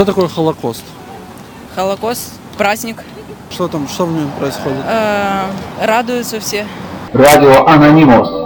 Что такое Холокост? Холокост, праздник. Что там, что в нем происходит? Радуются все. Радио Анонимус.